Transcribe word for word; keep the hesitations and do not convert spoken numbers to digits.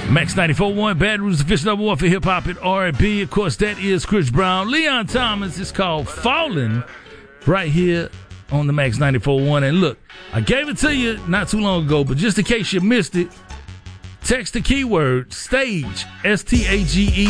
Max ninety-four point one, Baton Rouge's official number one for hip-hop and R and B. Of course, that is Chris Brown. Leon Thomas is called Falling right here on the Max ninety-four point one. And look, I gave it to you not too long ago, but just in case you missed it, text the keyword STAGE, S T A G E,